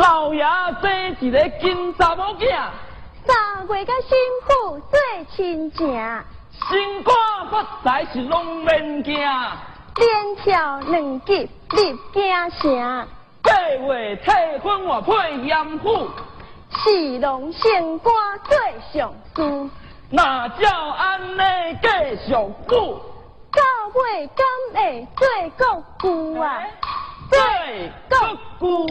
老爷生一个金查某囝 3月甲新妇做亲情， 新官发财是拢免惊。 连跳2级入京城 8月退婚我配严府， ，4龙升官做上司， 那照安尼继续补。 到尾敢会做国舅啊？ 做国舅。